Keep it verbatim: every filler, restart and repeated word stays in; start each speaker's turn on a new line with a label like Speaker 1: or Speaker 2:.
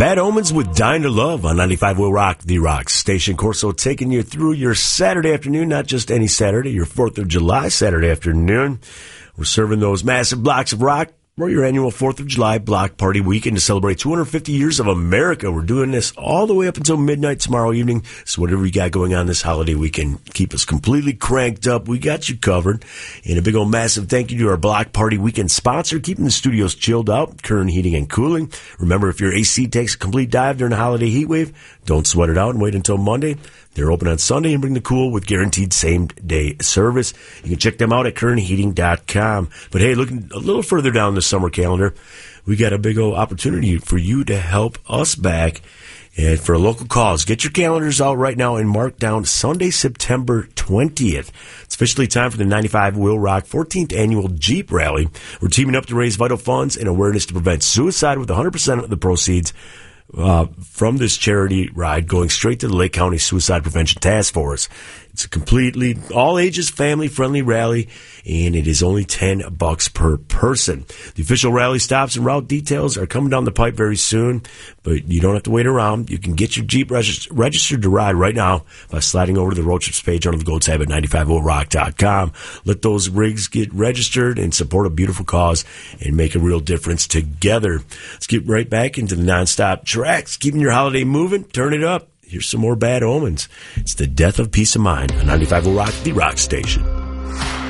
Speaker 1: Bad Omens with Dying to Love on ninety-five Will Rock, the Rock Station. Corso taking you through your Saturday afternoon, not just any Saturday, your fourth of July Saturday afternoon. We're serving those massive blocks of rock for your annual fourth of July block party weekend to celebrate two hundred fifty years of America. We're doing this all the way up until midnight tomorrow evening. So whatever you got going on this holiday weekend, keep us completely cranked up. We got you covered. And a big old massive thank you to our block party weekend sponsor, keeping the studios chilled out, Kern Heating and Cooling. Remember, if your A C takes a complete dive during the holiday heat wave, don't sweat it out and wait until Monday. They're open on Sunday and bring the cool with guaranteed same-day service. You can check them out at kern heating dot com. But, hey, looking a little further down the summer calendar, we got a big old opportunity for you to help us back and for a local cause. Get your calendars out right now and mark down Sunday, September twentieth. It's officially time for the ninety-five Will Rock fourteenth Annual Jeep Rally. We're teaming up to raise vital funds and awareness to prevent suicide with one hundred percent of the proceeds Uh, from this charity ride going straight to the Lake County Suicide Prevention Task Force. It's a completely all-ages, family-friendly rally, and it is only ten bucks per person. The official rally stops and route details are coming down the pipe very soon, but you don't have to wait around. You can get your Jeep regist- registered to ride right now by sliding over to the road trips page under the Gold tab at ninety-five will rock dot com. Let those rigs get registered and support a beautiful cause and make a real difference together. Let's get right back into the nonstop tracks, keeping your holiday moving. Turn it up. Here's some more Bad Omens. It's the Death of Peace of Mind on ninety-five Will Rock, the Rock Station.